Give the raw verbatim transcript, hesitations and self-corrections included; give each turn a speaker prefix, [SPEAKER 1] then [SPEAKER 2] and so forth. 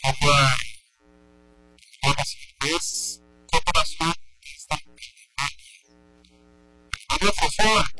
[SPEAKER 1] هو هو بسيط بس كبر أسود يستحمل الماء. هو فخور